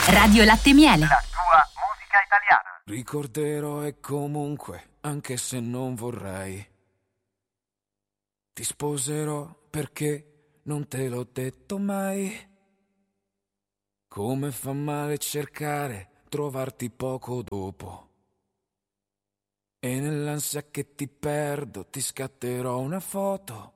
Radio Latte e Miele. La tua musica italiana. Ricorderò e comunque, anche se non vorrei, ti sposerò perché non te l'ho detto mai. Come fa male cercare, trovarti poco dopo. E nell'ansia che ti perdo ti scatterò una foto